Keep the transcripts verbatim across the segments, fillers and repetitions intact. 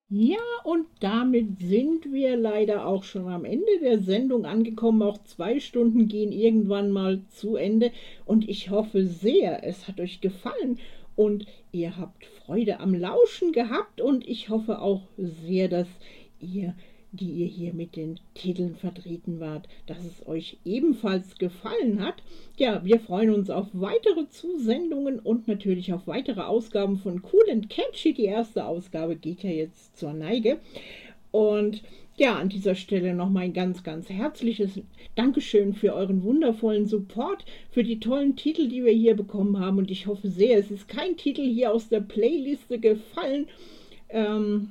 Ja, und damit sind wir leider auch schon am Ende der Sendung angekommen. Auch zwei Stunden gehen irgendwann mal zu Ende. Und ich hoffe sehr, es hat euch gefallen und ihr habt Freude am Lauschen gehabt. Und ich hoffe auch sehr, dass ihr, die ihr hier mit den Titeln vertreten wart, dass es euch ebenfalls gefallen hat. Ja, wir freuen uns auf weitere Zusendungen und natürlich auf weitere Ausgaben von Cool and Catchy. Die erste Ausgabe geht ja jetzt zur Neige. Und ja, an dieser Stelle nochmal ein ganz, ganz herzliches Dankeschön für euren wundervollen Support, für die tollen Titel, die wir hier bekommen haben. Und ich hoffe sehr, es ist kein Titel hier aus der Playliste gefallen. Ähm,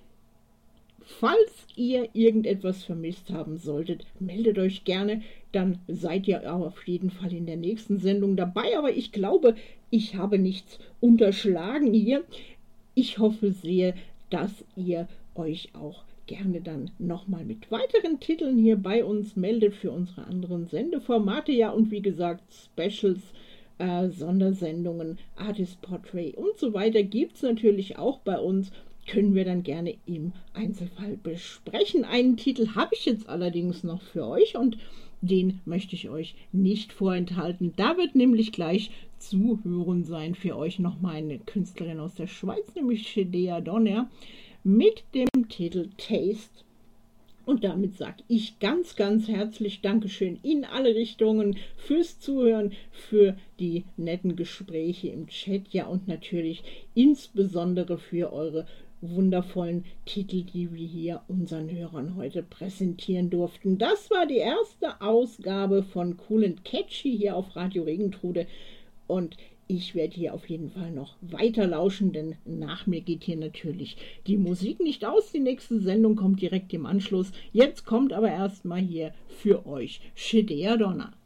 Falls ihr irgendetwas vermisst haben solltet, meldet euch gerne, dann seid ihr auf jeden Fall in der nächsten Sendung dabei. Aber ich glaube, ich habe nichts unterschlagen hier. Ich hoffe sehr, dass ihr euch auch gerne dann nochmal mit weiteren Titeln hier bei uns meldet für unsere anderen Sendeformate. Ja, und wie gesagt, Specials, äh, Sondersendungen, Artist Portrait und so weiter gibt es natürlich auch bei uns. Können wir dann gerne im Einzelfall besprechen. Einen Titel habe ich jetzt allerdings noch für euch und den möchte ich euch nicht vorenthalten. Da wird nämlich gleich zu hören sein für euch nochmal eine Künstlerin aus der Schweiz, nämlich Shedea Donner, mit dem Titel Taste. Und damit sage ich ganz, ganz herzlich Dankeschön in alle Richtungen fürs Zuhören, für die netten Gespräche im Chat, ja, und natürlich insbesondere für eure wundervollen Titel, die wir hier unseren Hörern heute präsentieren durften. Das war die erste Ausgabe von Cool and Catchy hier auf Radio Regentrude und ich werde hier auf jeden Fall noch weiter lauschen, denn nach mir geht hier natürlich die Musik nicht aus. Die nächste Sendung kommt direkt im Anschluss. Jetzt kommt aber erstmal hier für euch Shedea Donner.